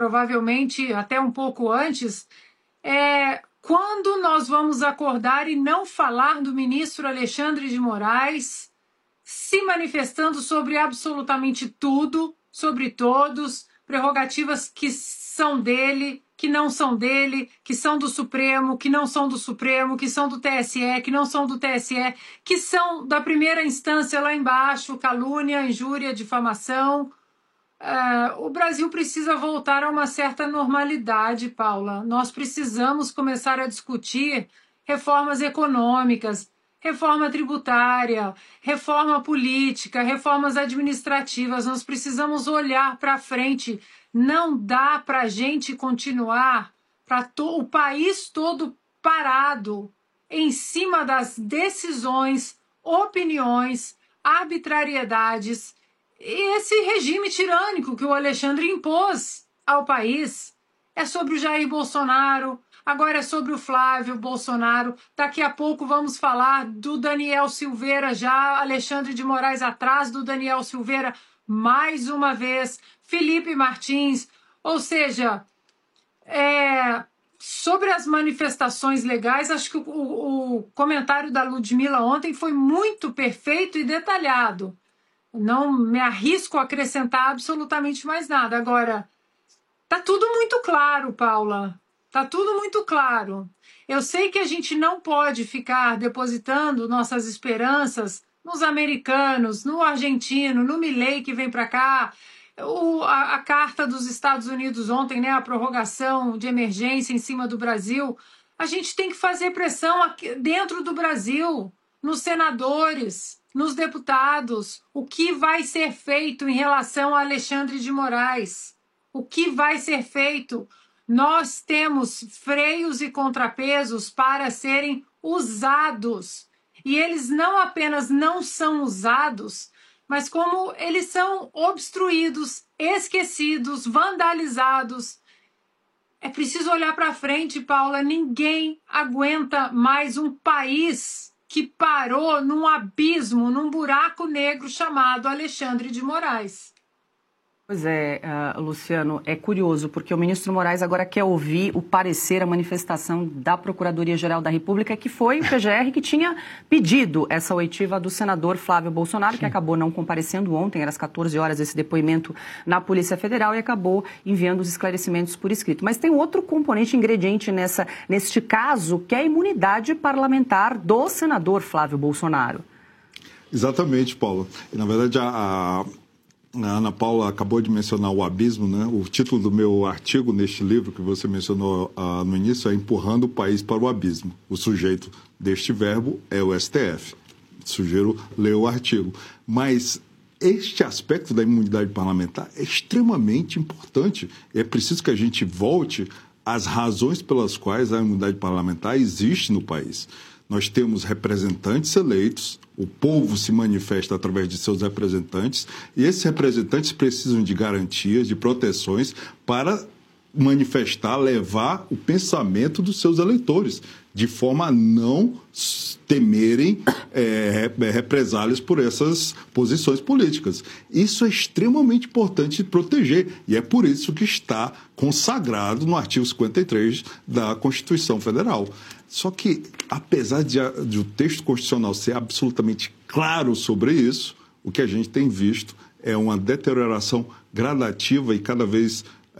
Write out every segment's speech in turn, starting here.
provavelmente até um pouco antes, quando nós vamos acordar e não falar do ministro Alexandre de Moraes se manifestando sobre absolutamente tudo, sobre todos, prerrogativas que são dele, que não são dele, que são do Supremo, que não são do Supremo, que são do TSE, que não são do TSE, que são da primeira instância lá embaixo, calúnia, injúria, difamação. O Brasil precisa voltar a uma certa normalidade, Paula. Nós precisamos começar a discutir reformas econômicas, reforma tributária, reforma política, reformas administrativas. Nós precisamos olhar para frente. Não dá para a gente continuar, o país todo parado em cima das decisões, opiniões, arbitrariedades e esse regime tirânico que o Alexandre impôs ao país. É sobre o Jair Bolsonaro, agora é sobre o Flávio Bolsonaro. Daqui a pouco vamos falar do Daniel Silveira, já Alexandre de Moraes atrás do Daniel Silveira, mais uma vez, Felipe Martins. Ou seja, sobre as manifestações legais, acho que o comentário da Ludmila ontem foi muito perfeito e detalhado. Não me arrisco a acrescentar absolutamente mais nada. Agora, tá tudo muito claro, Paula. Tá tudo muito claro. Eu sei que a gente não pode ficar depositando nossas esperanças nos americanos, no argentino, no Milei que vem para cá, a carta dos Estados Unidos ontem, né, a prorrogação de emergência em cima do Brasil. A gente tem que fazer pressão aqui dentro do Brasil, nos senadores, nos deputados, o que vai ser feito em relação a Alexandre de Moraes. O que vai ser feito? Nós temos freios e contrapesos para serem usados. E eles não apenas não são usados, mas como eles são obstruídos, esquecidos, vandalizados. É preciso olhar para frente, Paula. Ninguém aguenta mais um país que parou num abismo, num buraco negro chamado Alexandre de Moraes. Pois é, Luciano, é curioso, porque o ministro Moraes agora quer ouvir o parecer, a manifestação da Procuradoria-Geral da República, que foi o PGR que tinha pedido essa oitiva do senador Flávio Bolsonaro, Sim. que acabou não comparecendo ontem, era às 14 horas, esse depoimento na Polícia Federal, e acabou enviando os esclarecimentos por escrito. Mas tem outro componente, ingrediente neste caso, que é a imunidade parlamentar do senador Flávio Bolsonaro. Exatamente, Paula. E, na verdade, a Ana Paula acabou de mencionar o abismo, né? O título do meu artigo neste livro que você mencionou no início é Empurrando o País para o Abismo. O sujeito deste verbo é o STF. Sugiro ler o artigo. Mas este aspecto da imunidade parlamentar é extremamente importante. É preciso que a gente volte às razões pelas quais a imunidade parlamentar existe no país. Nós temos representantes eleitos, o povo se manifesta através de seus representantes, e esses representantes precisam de garantias, de proteções para manifestar, levar o pensamento dos seus eleitores, de forma a não temerem represálias por essas posições políticas. Isso é extremamente importante de proteger, e é por isso que está consagrado no artigo 53 da Constituição Federal. Só que, apesar de o texto constitucional ser absolutamente claro sobre isso, o que a gente tem visto é uma deterioração gradativa e cada vez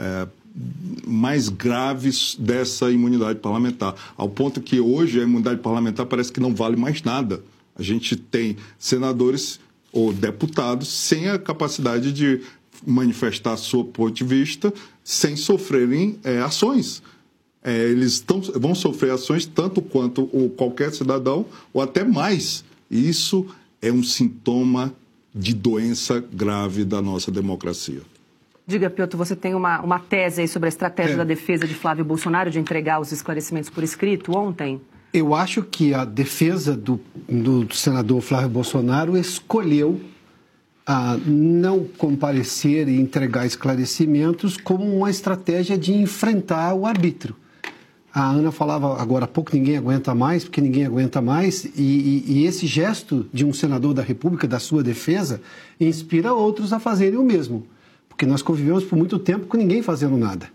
mais graves dessa imunidade parlamentar, ao ponto que hoje a imunidade parlamentar parece que não vale mais nada. A gente tem senadores ou deputados sem a capacidade de manifestar seu ponto de vista sem sofrerem ações. Eles vão sofrer ações tanto quanto qualquer cidadão ou até mais. E isso é um sintoma de doença grave da nossa democracia. Diga, Piotr, você tem uma tese aí sobre a estratégia da defesa de Flávio Bolsonaro de entregar os esclarecimentos por escrito ontem? Eu acho que a defesa do senador Flávio Bolsonaro escolheu não comparecer e entregar esclarecimentos como uma estratégia de enfrentar o arbítrio. A Ana falava agora há pouco, ninguém aguenta mais, porque ninguém aguenta mais, e esse gesto de um senador da República, da sua defesa, inspira outros a fazerem o mesmo. Porque nós convivemos por muito tempo com ninguém fazendo nada.